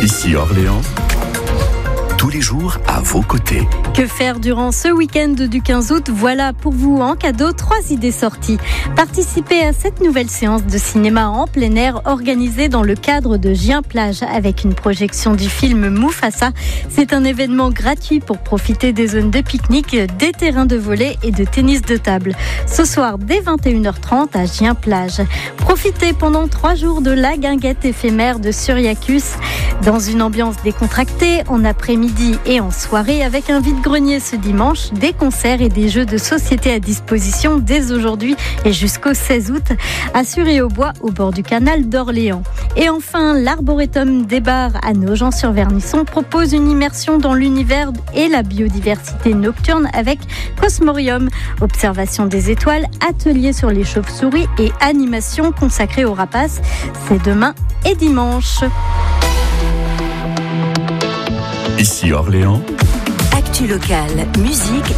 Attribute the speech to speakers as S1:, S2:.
S1: Ici Orléans, tous les jours à vos côtés.
S2: Que faire durant ce week-end du 15 août? Voilà pour vous en cadeau 3 idées sorties. Participez à cette nouvelle séance de cinéma en plein air organisée dans le cadre de Gien Plage avec une projection du film Mufasa. C'est un événement gratuit pour profiter des zones de pique-nique, des terrains de volley et de tennis de table. Ce soir dès 21h30 à Gien Plage. Profitez pendant 3 jours de la guinguette éphémère de Suriacus dans une ambiance décontractée en après-midi et en soirée avec un vide-grenier ce dimanche, des concerts et des jeux de société à disposition dès aujourd'hui et jusqu'au 16 août à Suray-au-Bois au bord du canal d'Orléans. Et enfin, l'Arboretum des Bars à Nogent-sur-Vernisson propose une immersion dans l'univers et la biodiversité nocturne avec Cosmorium, observation des étoiles, atelier sur les chauves-souris et animation consacrée aux rapaces. C'est demain et dimanche.
S1: Ici Orléans,
S3: Actu locale, musique